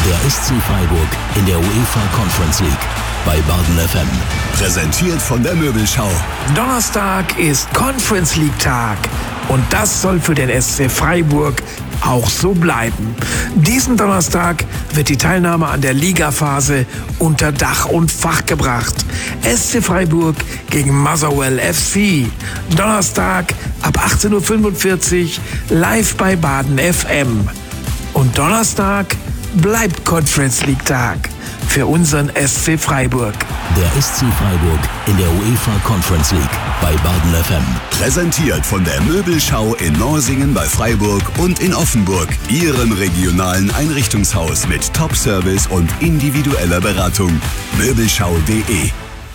Der SC Freiburg in der UEFA Conference League bei Baden FM. Präsentiert von der Möbelschau. Donnerstag ist Conference League Tag und das soll für den SC Freiburg auch so bleiben. Diesen Donnerstag wird die Teilnahme an der Ligaphase unter Dach und Fach gebracht. SC Freiburg gegen Motherwell FC. Donnerstag ab 18:45 Uhr live bei Baden FM. Und Donnerstag bleibt Conference League Tag für unseren SC Freiburg. Der SC Freiburg in der UEFA Conference League bei Baden FM. Präsentiert von der Möbelschau in Norsingen bei Freiburg und in Offenburg. Ihrem regionalen Einrichtungshaus mit Top-Service und individueller Beratung. Möbelschau.de.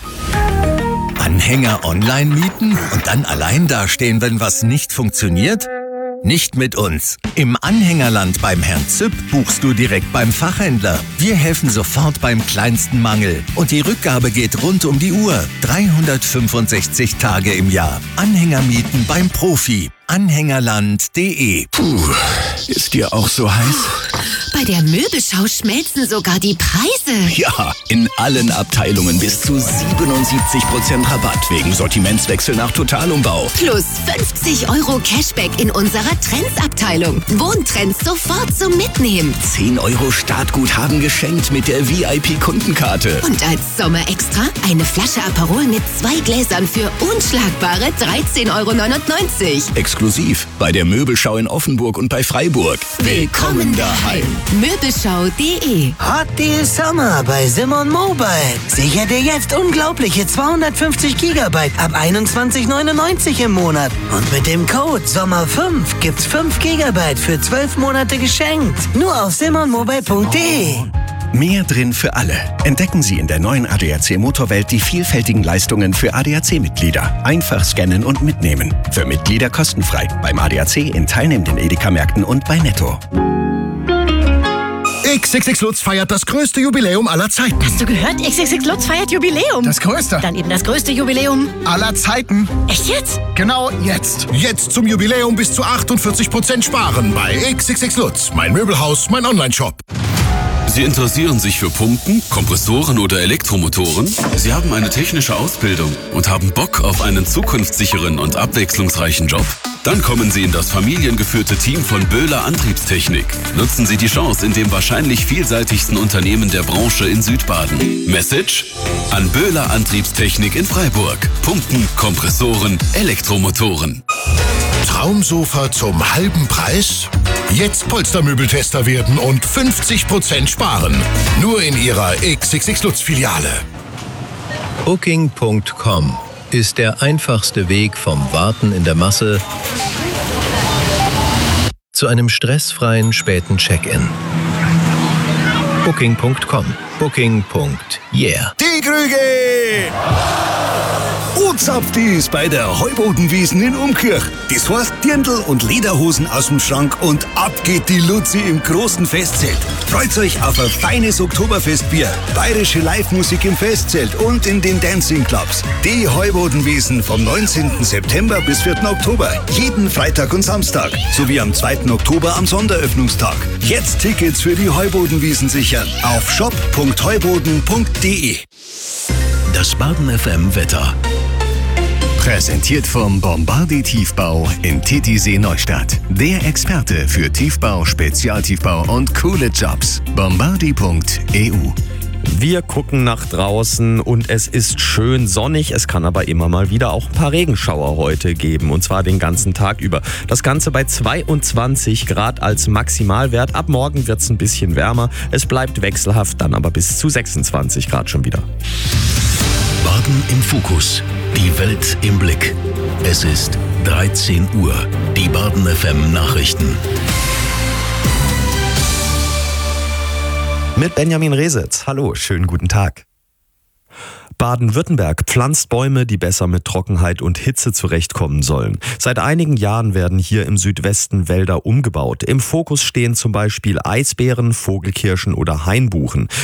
Anhänger online mieten und dann allein dastehen, wenn was nicht funktioniert? Nicht mit uns. Im Anhängerland beim Herrn Züpp buchst du direkt beim Fachhändler. Wir helfen sofort beim kleinsten Mangel. Und die Rückgabe geht rund um die Uhr. 365 Tage im Jahr. Anhänger mieten beim Profi. Anhängerland.de. Puh, ist dir auch so heiß? Bei der Möbelschau schmelzen sogar die Preise. Ja, in allen Abteilungen bis zu 77% Rabatt wegen Sortimentswechsel nach Totalumbau. Plus 50 € Cashback in unserer Trends-Abteilung. Wohntrends sofort zum Mitnehmen. 10 € Startguthaben geschenkt mit der VIP-Kundenkarte. Und als Sommerextra eine Flasche Aperol mit 2 Gläsern für unschlagbare 13,99 €. Exklusiv bei der Möbelschau in Offenburg und bei Freiburg. Willkommen daheim. Möbelschau.de. Hot Summer bei Simon Mobile. Sicher dir jetzt unglaubliche 250 GB ab 21,99 € im Monat. Und mit dem Code SOMMER5 gibt's 5 GB für 12 Monate geschenkt. Nur auf simonmobile.de. Mehr drin für alle. Entdecken Sie in der neuen ADAC Motorwelt die vielfältigen Leistungen für ADAC-Mitglieder. Einfach scannen und mitnehmen. Für Mitglieder kostenfrei. Beim ADAC in teilnehmenden Edeka-Märkten und bei Netto. XXX Lutz feiert das größte Jubiläum aller Zeiten. Hast du gehört? XXX Lutz feiert Jubiläum. Das größte. Dann eben das größte Jubiläum aller Zeiten. Echt jetzt? Genau jetzt. Jetzt zum Jubiläum bis zu 48% sparen bei XXX Lutz. Mein Möbelhaus, mein Onlineshop. Sie interessieren sich für Pumpen, Kompressoren oder Elektromotoren? Sie haben eine technische Ausbildung und haben Bock auf einen zukunftssicheren und abwechslungsreichen Job? Dann kommen Sie in das familiengeführte Team von Böhler Antriebstechnik. Nutzen Sie die Chance in dem wahrscheinlich vielseitigsten Unternehmen der Branche in Südbaden. Message? An Böhler Antriebstechnik in Freiburg. Pumpen, Kompressoren, Elektromotoren. Traumsofa zum halben Preis? Jetzt Polstermöbeltester werden und 50% sparen. Nur in Ihrer XXX Lutz Filiale. Booking.com ist der einfachste Weg vom Warten in der Masse zu einem stressfreien späten Check-in. Booking.com. Booking.yeah. Die Krüge! Uzapftis bei der Heubodenwiesen in Umkirch. Das heißt Dirndl und Lederhosen aus dem Schrank und ab geht die Luzi im großen Festzelt. Freut euch auf ein feines Oktoberfestbier, bayerische Live-Musik im Festzelt und in den Dancing-Clubs. Die Heubodenwiesen vom 19. September bis 4. Oktober. Jeden Freitag und Samstag. Sowie am 2. Oktober am Sonderöffnungstag. Jetzt Tickets für die Heubodenwiesen sichern auf shop.heuboden.de. Das Baden FM Wetter. Präsentiert vom Bombardier Tiefbau in Titisee Neustadt. Der Experte für Tiefbau, Spezialtiefbau und coole Jobs. Bombardier.eu. Wir gucken nach draußen und es ist schön sonnig. Es kann aber immer mal wieder auch ein paar Regenschauer heute geben. Und zwar den ganzen Tag über. Das Ganze bei 22 Grad als Maximalwert. Ab morgen wird es ein bisschen wärmer. Es bleibt wechselhaft, dann aber bis zu 26 Grad schon wieder. Baden im Fokus. Die Welt im Blick. Es ist 13 Uhr. Die Baden FM Nachrichten. Mit Benjamin Resitz. Hallo, schönen guten Tag. Baden-Württemberg pflanzt Bäume, die besser mit Trockenheit und Hitze zurechtkommen sollen. Seit einigen Jahren werden hier im Südwesten Wälder umgebaut. Im Fokus stehen zum Beispiel Eisbären, Vogelkirschen oder Hainbuchen.